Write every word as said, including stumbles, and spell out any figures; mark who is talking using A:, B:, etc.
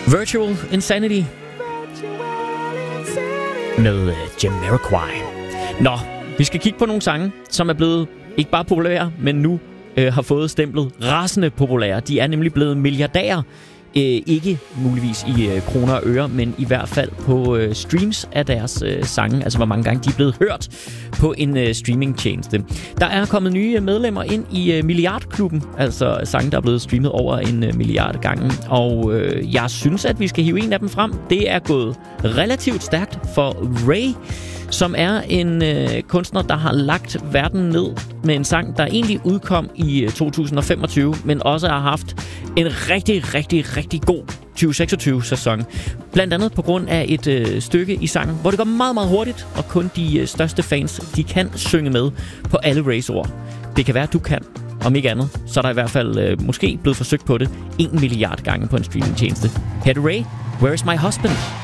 A: Virtual Insanity med Jamiroquai. Nå, vi skal kigge på nogle sange, som er blevet ikke bare populære, men nu øh, har fået stemplet rasende populære. De er nemlig blevet milliardærer. Øh, ikke muligvis i øh, kroner og øre, men i hvert fald på øh, streams af deres øh, sange. Altså hvor mange gange de er blevet hørt på en øh, streamingtjeneste. Der er kommet nye medlemmer ind i øh, milliardklubben. Altså sange, der er blevet streamet over en øh, milliard gange. Og øh, jeg synes, at vi skal hive en af dem frem. Det er gået relativt stærkt for Ray, som er en øh, kunstner, der har lagt verden ned med en sang, der egentlig udkom i øh, to tusind femogtyve, men også har haft en rigtig, rigtig, rigtig god tyve seksogtyve-sæson. Blandt andet på grund af et øh, stykke i sangen, hvor det går meget, meget hurtigt, og kun de øh, største fans, de kan synge med på alle Rays ord. Det kan være, at du kan. Om ikke andet, så er der i hvert fald øh, måske blevet forsøgt på det en milliard gange på en streamingtjeneste. Her er Ray, Where's My Husband?